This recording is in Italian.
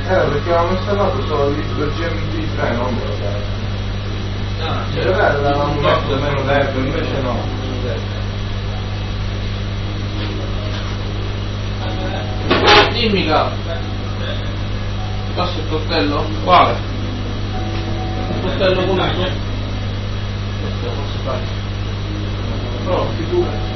Perché avevamo installato solo lo GMP3, non me lo dai. No, Cioè, avevamo messo meno tempo, invece no. Dimmi capo. Passa il coltello? Quale? Il coltello pulito? Questo posso fare. No, figura.